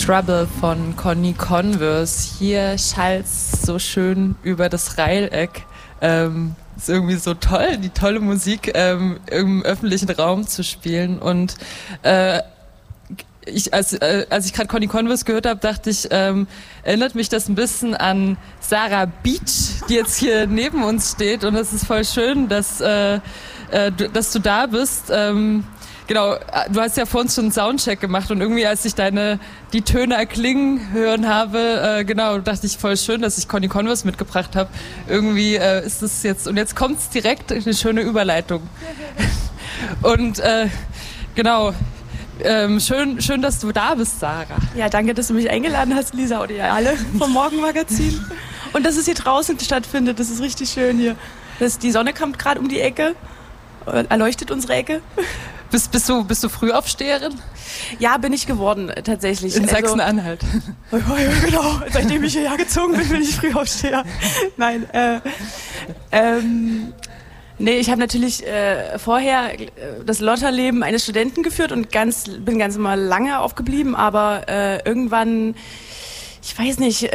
Trouble von Conny Converse. Hier schallt's so schön über das Reileck. Ist irgendwie so toll, die tolle Musik im öffentlichen Raum zu spielen. Und als ich gerade Conny Converse gehört habe, dachte ich, erinnert mich das ein bisschen an Sarah Beach, die jetzt hier neben uns steht. Und es ist voll schön, dass du da bist. Genau, du hast ja vor uns schon einen Soundcheck gemacht und irgendwie, als ich die Töne erklingen hören habe, genau, dachte ich, voll schön, dass ich Conny Converse mitgebracht habe. Irgendwie ist es jetzt, und jetzt kommt es direkt, eine schöne Überleitung. Und genau, schön, dass du da bist, Sarah. Ja, danke, dass du mich eingeladen hast, Lisa, oder ihr alle vom Morgenmagazin. Und dass es hier draußen stattfindet, das ist richtig schön hier. Die Sonne kommt gerade um die Ecke, erleuchtet unsere Ecke. Bist du Frühaufsteherin? Ja, bin ich geworden, tatsächlich. In Sachsen-Anhalt. Ja, genau. Seitdem ich hierher gezogen bin ich Frühaufsteher. Nein, nee, ich habe natürlich vorher das Lotterleben eines Studenten geführt und bin ganz mal lange aufgeblieben, aber irgendwann, ich weiß nicht,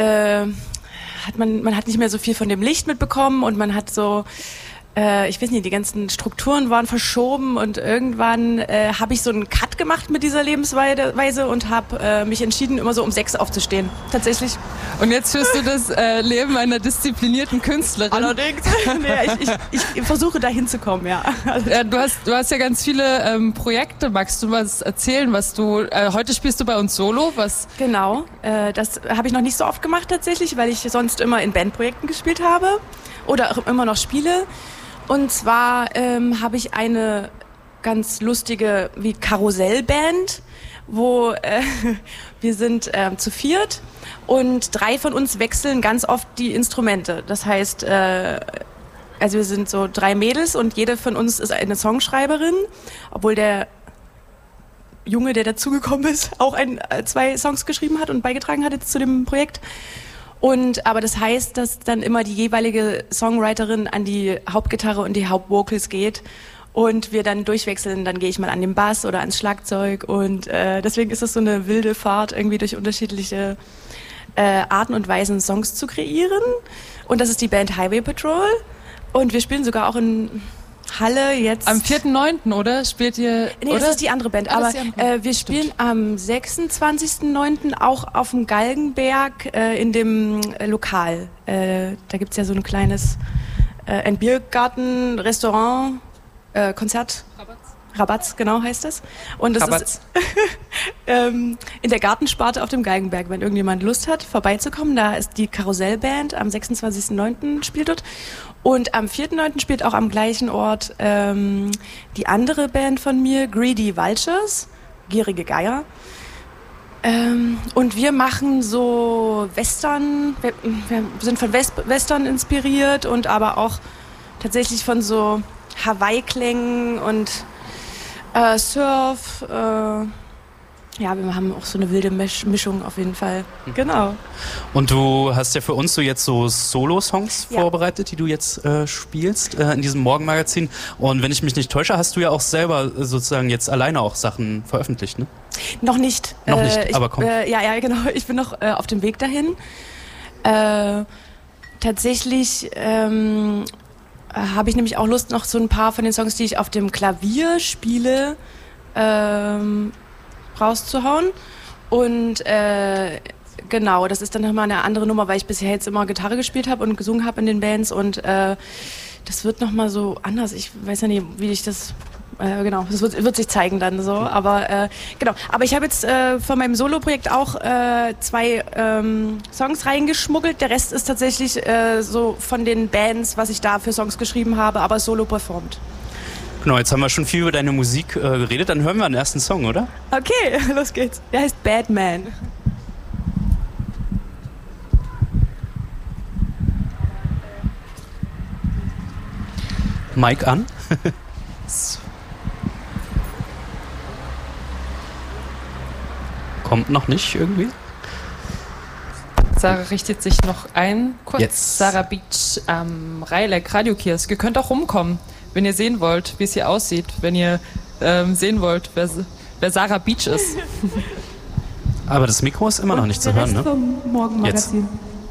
man hat nicht mehr so viel von dem Licht mitbekommen und man hat so, ich weiß nicht, die ganzen Strukturen waren verschoben und irgendwann habe ich so einen Cut gemacht mit dieser Lebensweise und habe mich entschieden, immer so um 6 aufzustehen. Tatsächlich. Und jetzt führst du das Leben einer disziplinierten Künstlerin. Allerdings. Nee, ich versuche da hinzukommen, ja. Ja, du hast ja ganz viele Projekte. Magst du was erzählen, was du... heute spielst du bei uns Solo, was... Genau, das habe ich noch nicht so oft gemacht tatsächlich, weil ich sonst immer in Bandprojekten gespielt habe oder auch immer noch spiele. Und zwar habe ich eine ganz lustige wie Karussellband, wo wir sind zu 4 und 3 von uns wechseln ganz oft die Instrumente. Das heißt, also wir sind so 3 Mädels und jede von uns ist eine Songschreiberin, obwohl der Junge, der dazugekommen ist, auch 2 Songs geschrieben hat und beigetragen hat jetzt zu dem Projekt. Aber das heißt, dass dann immer die jeweilige Songwriterin an die Hauptgitarre und die Hauptvocals geht und wir dann durchwechseln. Dann gehe ich mal an den Bass oder ans Schlagzeug und deswegen ist es so eine wilde Fahrt, irgendwie durch unterschiedliche Arten und Weisen Songs zu kreieren. Und das ist die Band Highway Patrol und wir spielen sogar auch in Halle jetzt. Am 4.9., oder? Spielt ihr... Nee, oder? das ist die andere Band. Aber wir spielen am 26.9. auch auf dem Galgenberg in dem Lokal. Da gibt es ja so ein kleines ein Biergarten, Restaurant, Konzert. Rabatz, genau heißt das. Und das ist in der Gartensparte auf dem Galgenberg, wenn irgendjemand Lust hat, vorbeizukommen. Da ist die Karussellband, am 26.9. spielt dort. Und am 4.9. spielt auch am gleichen Ort die andere Band von mir, Greedy Vultures, gierige Geier. Und wir machen so Western, wir sind von Western inspiriert und aber auch tatsächlich von so Hawaii-Klängen und Surf, ja, wir haben auch so eine wilde Mischung auf jeden Fall. Genau. Und du hast ja für uns so jetzt so Solo-Songs vorbereitet, die du jetzt spielst in diesem Morgenmagazin. Und wenn ich mich nicht täusche, hast du ja auch selber sozusagen jetzt alleine auch Sachen veröffentlicht, ne? Noch nicht. Noch nicht, aber komm. Ja, genau. Ich bin noch auf dem Weg dahin. Tatsächlich habe ich nämlich auch Lust, noch so ein paar von den Songs, die ich auf dem Klavier spiele, rauszuhauen. Und genau, das ist dann nochmal eine andere Nummer, weil ich bisher jetzt immer Gitarre gespielt habe und gesungen habe in den Bands und das wird nochmal so anders. Ich weiß ja nicht, wie ich das... genau, das wird sich zeigen dann so, aber genau. Aber ich habe jetzt von meinem Solo-Projekt auch 2 Songs reingeschmuggelt. Der Rest ist tatsächlich so von den Bands, was ich da für Songs geschrieben habe, aber solo performt. Genau, jetzt haben wir schon viel über deine Musik geredet, dann hören wir den ersten Song, oder? Okay, los geht's. Der heißt Bad Man. Mic an. Kommt noch nicht irgendwie? Sarah richtet sich noch ein. Kurz. Jetzt. Sarah Beach am Reileck Radiokiosk. Ihr könnt auch rumkommen, wenn ihr sehen wollt, wie es hier aussieht. Wenn ihr sehen wollt, wer Sarah Beach ist. Aber das Mikro ist immer noch nicht zu hören, ne? Vom Morgenmagazin.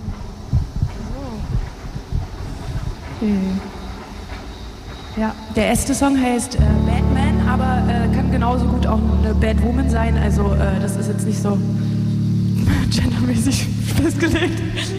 Okay. Ja, der erste Song heißt Batman, aber kann genauso gut auch eine Bad Woman sein. Also das ist jetzt nicht so gendermäßig festgelegt.